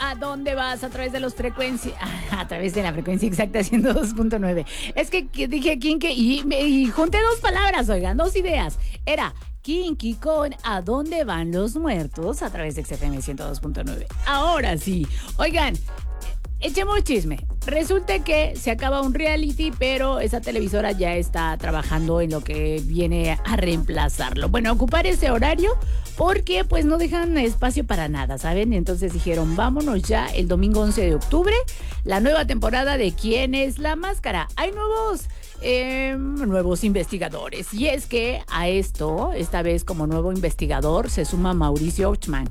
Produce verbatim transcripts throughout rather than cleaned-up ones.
¿a dónde vas? A través de los frecuencias, a través de la frecuencia exacta ciento dos punto nueve. Es que, que dije Kinky y, y junté dos palabras, oigan, dos ideas. Era Kinky con ¿a dónde van los muertos? A través de X F M ciento dos punto nueve. Ahora sí, oigan, echemos chisme. Resulta que se acaba un reality, pero esa televisora ya está trabajando en lo que viene a reemplazarlo. Bueno, ocupar ese horario porque pues no dejan espacio para nada, ¿saben? Entonces dijeron, vámonos ya el domingo once de octubre, la nueva temporada de ¿Quién es la máscara? Hay nuevos... Eh, nuevos investigadores. Y es que a esto, esta vez como nuevo investigador, se suma Mauricio Ochman.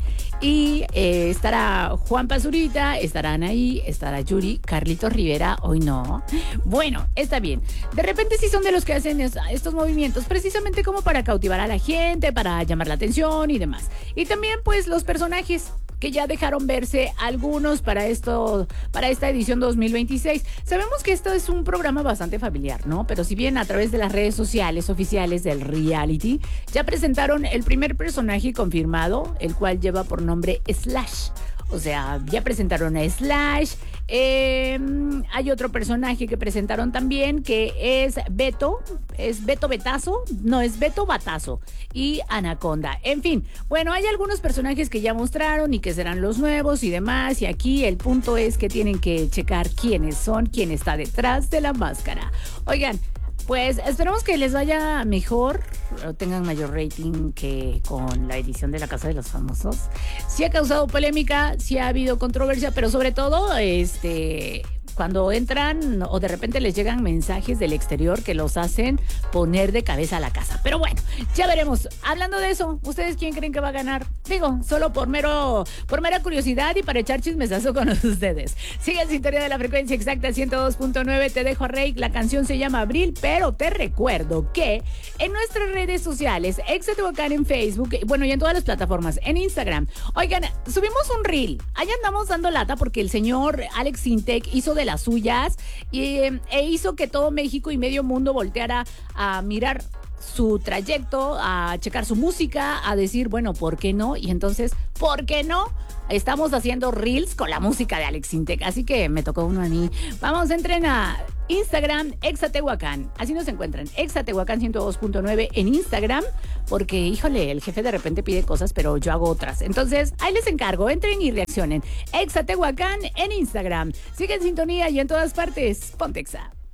Y eh, estará Juan Pazurita, estarán ahí, estará Yuri, Carlitos Rivera, hoy no. Bueno, está bien. De repente sí son de los que hacen es, estos movimientos precisamente como para cautivar a la gente, para llamar la atención y demás. Y también pues los personajes que ya dejaron verse algunos para esto, para esta edición dos mil veintiséis. Sabemos que esto es un programa bastante familiar, ¿no? Pero si bien a través de las redes sociales oficiales del reality ya presentaron el primer personaje confirmado, el cual lleva por nombre Slash. O sea, ya presentaron a Slash. Eh, hay otro personaje que presentaron también que es Beto. Es Beto Betazo. No, es Beto Batazo. Y Anaconda. En fin, bueno, hay algunos personajes que ya mostraron y que serán los nuevos y demás. Y aquí el punto es que tienen que checar quiénes son, quién está detrás de la máscara. Oigan, pues esperemos que les vaya mejor o tengan mayor rating que con la edición de La Casa de los Famosos. Sí ha causado polémica, sí ha habido controversia, pero sobre todo, este... cuando entran o de repente les llegan mensajes del exterior que los hacen poner de cabeza a la casa. Pero bueno, ya veremos. Hablando de eso, ¿ustedes quién creen que va a ganar? Digo, solo por mero, por mera curiosidad y para echar chismesazo con ustedes. Sigue en sintonía de la frecuencia exacta ciento dos punto nueve. Te dejo a Rey. La canción se llama Abril, pero te recuerdo que en nuestras redes sociales, Exatehuacán en Facebook, bueno, y en todas las plataformas, en Instagram. Oigan, subimos un reel. Allá andamos dando lata porque el señor Alex Sintek hizo de las suyas y, e hizo que todo México y medio mundo volteara a mirar su trayecto, a checar su música, a decir, bueno, ¿por qué no? Y entonces, ¿por qué no? Estamos haciendo reels con la música de Alex Sintek, así que me tocó uno a mí. Vamos, entren a Instagram, Exatehuacán. Así nos encuentran, Exatehuacán ciento dos punto nueve en Instagram, porque, híjole, el jefe de repente pide cosas, pero yo hago otras. Entonces, ahí les encargo, entren y reaccionen. Exatehuacán en Instagram. Sigue en sintonía y en todas partes. Ponte Exa.